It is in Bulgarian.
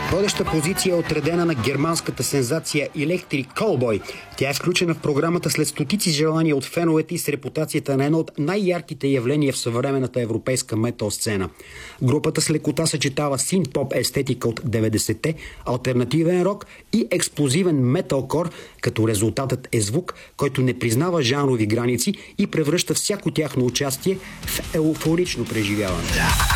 Водеща позиция е отредена на германската сензация Electric Callboy. Тя е включена в програмата след стотици желания от феновете и с репутацията на едно от най-ярките явления в съвременната европейска метал сцена. Групата с лекота съчетава синт-поп естетика от 90-те, алтернативен рок и експлозивен металкор, като резултатът е звук, който не признава жанрови граници и превръща всяко тяхно участие в еуфорично преживяване.